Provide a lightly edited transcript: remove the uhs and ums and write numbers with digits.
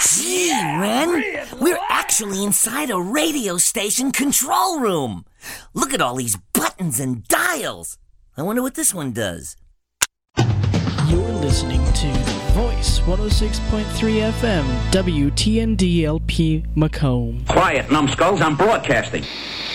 Gee, Ren, we're actually inside a radio station control room. Look at all these buttons and dials. I wonder what this one does. You're listening to Voice 106.3 FM, WTNDLP Macomb. Quiet, numbskulls, I'm broadcasting.